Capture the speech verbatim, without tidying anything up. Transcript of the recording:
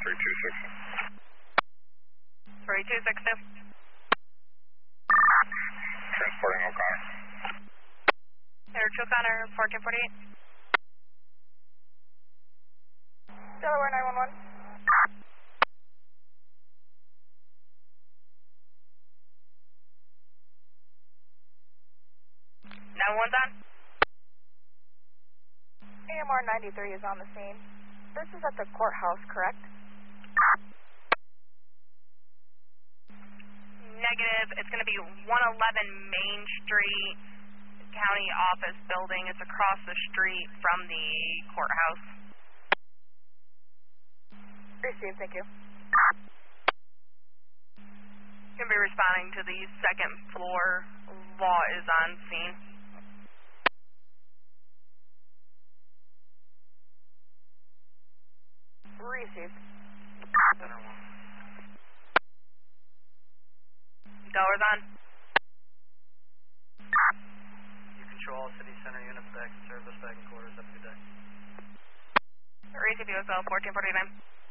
three two six two. three two six two. Transporting O'Connor. Air two O'Connor, fourteen forty-eight. Delaware nine one one. nine one one's on. A M R ninety-three is on the scene. This is at the courthouse, correct? Negative. It's going to be one eleven Main Street, County Office Building. It's across the street from the courthouse. Received, thank you. Going to be responding to the second floor. Law is on scene. Received. Center one. Delaware's on. You control all city center units back in service, back in quarters. Have a good day. Receive U S L fourteen forty-nine.